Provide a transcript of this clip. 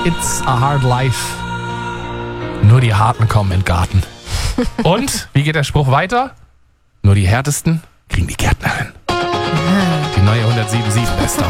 It's a hard life. Nur die Harten kommen in den Garten. Und, wie geht der Spruch weiter? Nur die Härtesten kriegen die Gärtnerin. Die neue 107.7 Best of.